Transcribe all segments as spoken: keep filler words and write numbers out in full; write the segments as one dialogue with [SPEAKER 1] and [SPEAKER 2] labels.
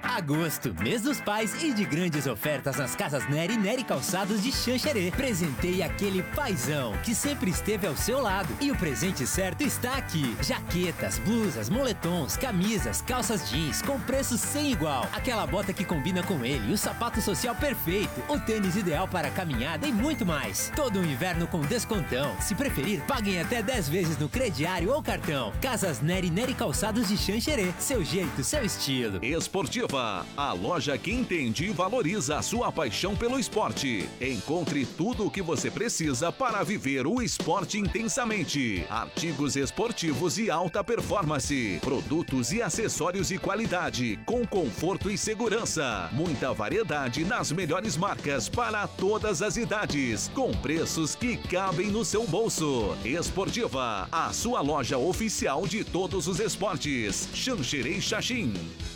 [SPEAKER 1] Agosto, mês dos pais e de grandes ofertas nas casas Nery e Nery Calçados de Xanxerê. Presenteie aquele paizão que sempre esteve ao seu lado. E o presente certo está aqui. Jaquetas, blusas, moletons, camisas, calças jeans com preços sem igual. Aquela bota que combina com ele, o sapato social perfeito, o tênis ideal para a caminhada e muito mais. Todo o inverno com descontão. Se preferir, paguem até dez vezes no crediário ou cartão. Casas Nery e Nery Calçados de Xanxerê. Seu jeito, seu estilo.
[SPEAKER 2] Esportiva, a loja que entende e valoriza a sua paixão pelo esporte. Encontre tudo o que você precisa para viver o esporte intensamente. Artigos esportivos e alta performance. Produtos e acessórios de qualidade, com conforto e segurança. Muita variedade nas melhores marcas para todas as idades, com preços que cabem no seu bolso. Esportiva, a sua loja oficial de todos os esportes. Xanxerê e Xaxim.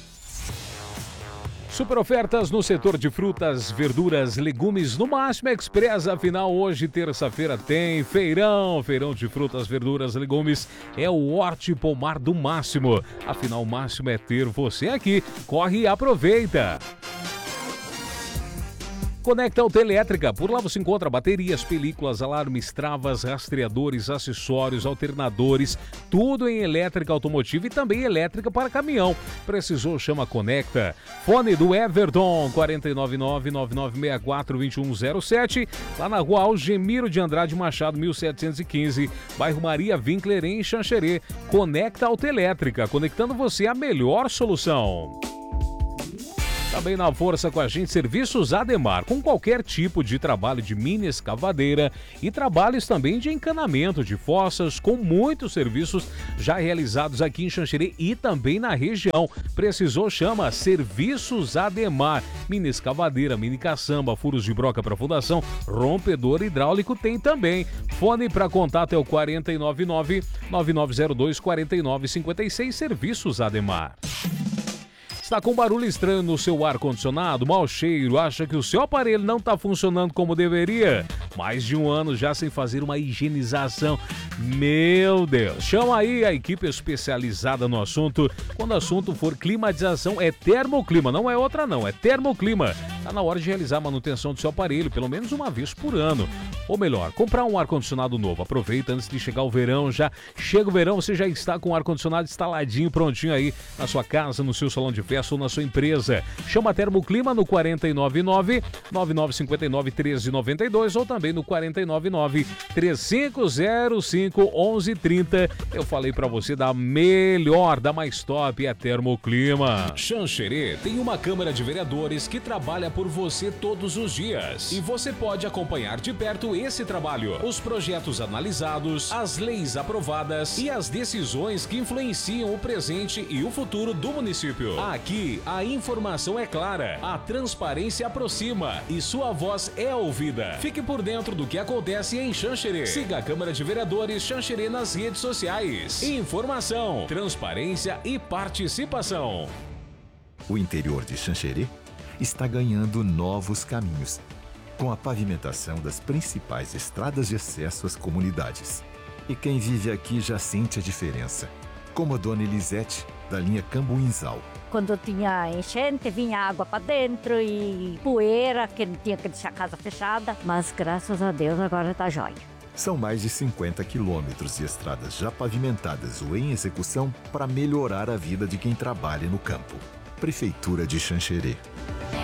[SPEAKER 3] Super ofertas no setor de frutas, verduras, legumes no Máximo Express. Afinal, hoje, terça-feira, tem feirão. Feirão de frutas, verduras, legumes. É o Horti e Pomar do Máximo. Afinal, o máximo é ter você aqui. Corre e aproveita. Conecta Autoelétrica. Por lá você encontra baterias, películas, alarmes, travas, rastreadores, acessórios, alternadores, tudo em elétrica automotiva e também elétrica para caminhão. Precisou, chama Conecta. Fone do Everton, quatro nove nove, nove nove seis quatro, dois um zero sete, lá na rua Algemiro de Andrade Machado, mil setecentos e quinze, bairro Maria Winkler, em Xanxerê. Conecta Autoelétrica, conectando você à melhor solução. Também na força com a gente, Serviços Ademar, com qualquer tipo de trabalho de mini escavadeira e trabalhos também de encanamento de fossas, com muitos serviços já realizados aqui em Xanxerê e também na região. Precisou, chama Serviços Ademar. Mini escavadeira, mini caçamba, furos de broca para fundação, rompedor hidráulico tem também. Fone para contato é o quatro nove nove, nove nove zero dois, quatro nove cinco seis, Serviços Ademar. Está com barulho estranho no seu ar-condicionado, mau cheiro, acha que o seu aparelho não está funcionando como deveria? Mais de um ano já sem fazer uma higienização. Meu Deus! Chama aí a equipe especializada no assunto. Quando o assunto for climatização, é Termoclima, não é outra não, é Termoclima. Está na hora de realizar a manutenção do seu aparelho, pelo menos uma vez por ano. Ou melhor, comprar um ar-condicionado novo. Aproveita antes de chegar o verão, já chega o verão, você já está com o ar-condicionado instaladinho, prontinho aí na sua casa, no seu salão de festa ou na sua empresa. Chama a Termoclima no quatro nove nove, nove nove cinco nove, um três nove dois ou também no quatro nove nove, três cinco zero cinco, um um três zero. Eu falei pra você da melhor, da mais top, é a Termoclima.
[SPEAKER 4] Xanxerê tem uma Câmara de Vereadores que trabalha por você todos os dias. E você pode acompanhar de perto esse trabalho, os projetos analisados, as leis aprovadas e as decisões que influenciam o presente e o futuro do município. Aqui, a informação é clara, a transparência aproxima e sua voz é ouvida. Fique por dentro do que acontece em Xanxerê. Siga a Câmara de Vereadores Xanxerê nas redes sociais. Informação, transparência e participação.
[SPEAKER 5] O interior de Xanxerê está ganhando novos caminhos, com a pavimentação das principais estradas de acesso às comunidades. E quem vive aqui já sente a diferença, como a dona Elisete, da linha Cambuinzal.
[SPEAKER 6] Quando tinha enchente, vinha água para dentro e poeira, que não tinha que deixar a casa fechada. Mas graças a Deus agora está jóia.
[SPEAKER 5] São mais de cinquenta quilômetros de estradas já pavimentadas ou em execução para melhorar a vida de quem trabalha no campo. Prefeitura de Xanxerê.